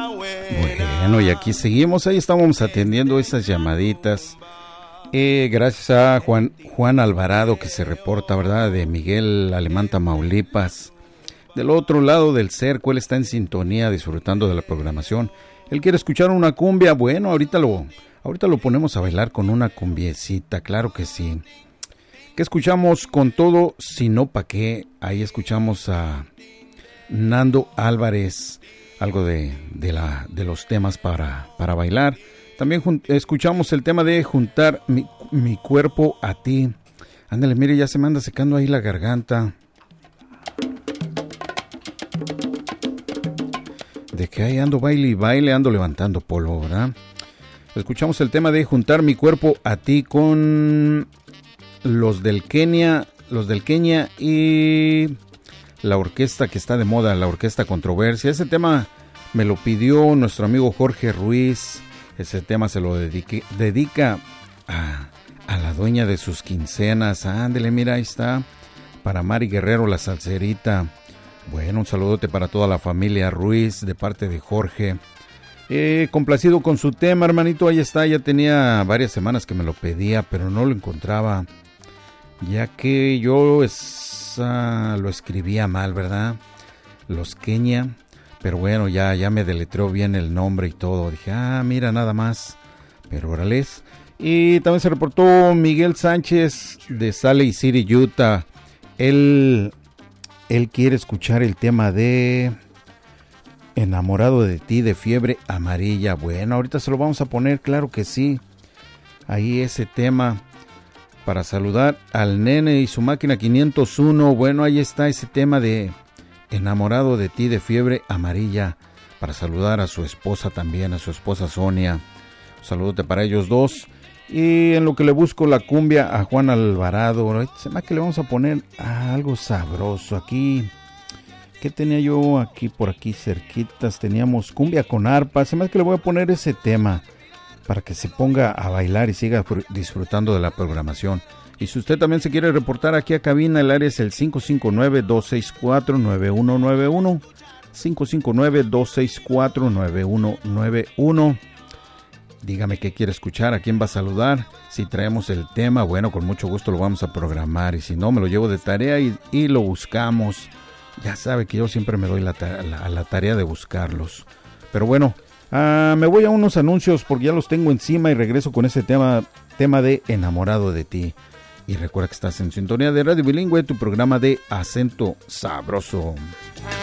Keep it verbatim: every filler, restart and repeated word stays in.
Bueno, y aquí seguimos, ahí estábamos atendiendo esas llamaditas. Eh, gracias a Juan, Juan Alvarado que se reporta, ¿verdad? De Miguel Alemán, Tamaulipas. Del otro lado del cerco, él está en sintonía disfrutando de la programación. Él quiere escuchar una cumbia. Bueno, ahorita lo, ahorita lo ponemos a bailar con una cumbiecita, claro que sí. ¿Qué escuchamos con todo? Si no, ¿pa' qué? Ahí escuchamos a Nando Álvarez, algo de, de, la, de los temas para, para bailar. También jun- escuchamos el tema de juntar mi, mi cuerpo a ti. Ándale, mire, ya se me anda secando ahí la garganta. De que ahí ando baile y baile, ando levantando polvo, ¿verdad? Escuchamos el tema de juntar mi cuerpo a ti con los del Kenia, los del Kenia y la orquesta que está de moda, la orquesta Controversia. Ese tema me lo pidió nuestro amigo Jorge Ruiz. Ese tema se lo dedique, dedica a, a la dueña de sus quincenas. Ándele, mira, ahí está. Para Mari Guerrero, la salserita. Bueno, un saludote para toda la familia Ruiz de parte de Jorge. Eh, complacido con su tema, hermanito. Ahí está, ya tenía varias semanas que me lo pedía, pero no lo encontraba. Ya que yo es, uh, lo escribía mal, ¿verdad? Los Kenia. Pero bueno, ya, ya me deletreó bien el nombre y todo. Dije, ah, mira, nada más. Pero órales. Y también se reportó Miguel Sánchez de Salt Lake City, Utah. Él, él quiere escuchar el tema de Enamorado de ti, de Fiebre Amarilla. Bueno, ahorita se lo vamos a poner, claro que sí. Ahí ese tema para saludar al nene y su máquina quinientos uno. Bueno, ahí está ese tema de Enamorado de ti, de Fiebre Amarilla, para saludar a su esposa también, a su esposa Sonia. Un saludote para ellos dos. Y en lo que le busco la cumbia a Juan Alvarado, se me hace que le vamos a poner algo sabroso aquí. ¿Qué tenía yo aquí por aquí cerquitas? Teníamos cumbia con arpa. Se me hace que le voy a poner ese tema para que se ponga a bailar y siga disfrutando de la programación. Y si usted también se quiere reportar aquí a cabina, el área es el cinco cinco nueve, dos seis cuatro, nueve uno nueve uno. cinco cinco nueve, dos seis cuatro, nueve uno nueve uno. Dígame qué quiere escuchar, a quién va a saludar. Si traemos el tema, bueno, con mucho gusto lo vamos a programar. Y si no, me lo llevo de tarea y, y lo buscamos. Ya sabe que yo siempre me doy la, la, la tarea de buscarlos. Pero bueno, uh, me voy a unos anuncios porque ya los tengo encima y regreso con ese tema, tema de Enamorado de ti. Y recuerda que estás en sintonía de Radio Bilingüe, tu programa de acento sabroso.